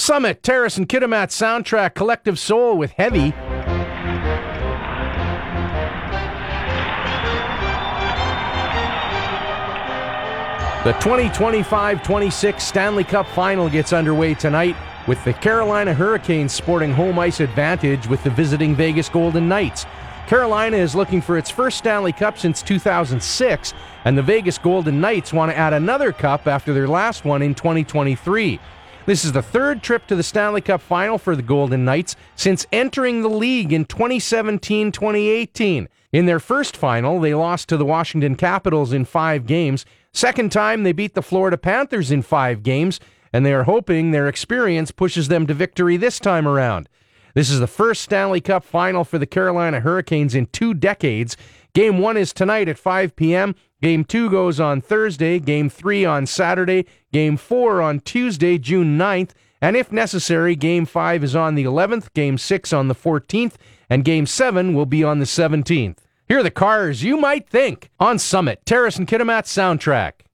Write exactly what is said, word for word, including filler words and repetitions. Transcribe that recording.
Summit, Terrace and Kitimat soundtrack, Collective Soul with Heavy. The twenty twenty-five twenty-six Stanley Cup Final gets underway tonight with the Carolina Hurricanes sporting home ice advantage with the visiting Vegas Golden Knights. Carolina is looking for its first Stanley Cup since two thousand six, and the Vegas Golden Knights want to add another cup after their last one in twenty twenty-three. This is the third trip to the Stanley Cup Final for the Golden Knights since entering the league in twenty seventeen twenty eighteen. In their first final, they lost to the Washington Capitals in five games. Second time, they beat the Florida Panthers in five games, and they are hoping their experience pushes them to victory this time around. This is the first Stanley Cup Final for the Carolina Hurricanes in two decades. Game one is tonight at five p.m. Game two goes on Thursday, Game three on Saturday, Game four on Tuesday, June ninth, and if necessary, Game five is on the eleventh, Game six on the fourteenth, and Game seven will be on the seventeenth. Here are the cars you might think on Summit, Terrace and Kitimat soundtrack.